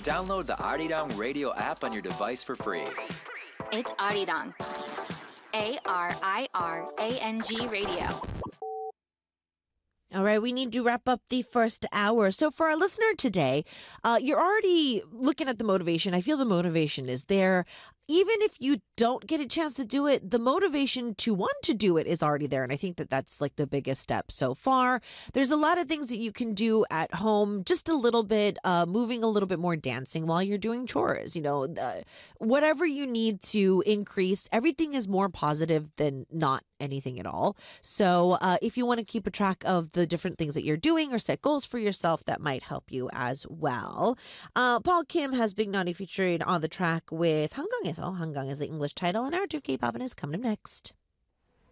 Download the Arirang Radio app on your device for free. It's Arirang. ARIRANG Radio. All right, we need to wrap up the first hour. So for our listener today, you're already looking at the motivation. I feel the motivation is there. Even if you don't get a chance to do it, the motivation to want to do it is already there. And I think that that's like the biggest step so far. There's a lot of things that you can do at home, just a little bit, moving a little bit more, dancing while you're doing chores, whatever you need to increase. Everything is more positive than not anything at all. So if you want to keep a track of the different things that you're doing or set goals for yourself, that might help you as well. Paul Kim has Big Naughty featured on the track with Hanggang. Hanggang is the English title, and our 2K Poppin' is coming up next.